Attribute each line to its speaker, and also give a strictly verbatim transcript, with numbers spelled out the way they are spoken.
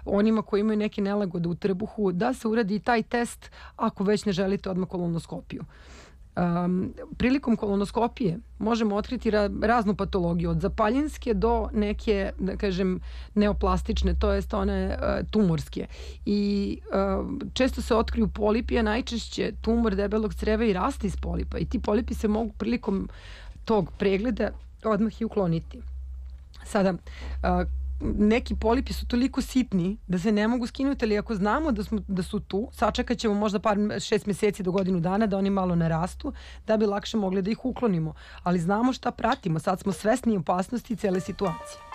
Speaker 1: onima koji imaju neke nelagode u trbuhu, da se uradi i taj test ako već ne želite odmah kolonoskopiju. Um, prilikom kolonoskopije možemo otkriti ra raznu patologiju, od zapaljinske do neke, da kažem, neoplastične, to jest one uh, tumorske. I uh, često se otkriju polipi, a najčešće tumor debelog creva i raste iz polipa. I ti polipi se mogu prilikom tog pregleda odmah i ukloniti. Sada, uh, neki polipi su toliko sitni da se ne mogu skinuti, ali ako znamo da, smo, da su tu, sačekat ćemo možda par šest meseci do godinu dana da oni malo narastu, da bi lakše mogli da ih uklonimo. Ali znamo šta pratimo, sad smo svesni opasnosti cele situacije.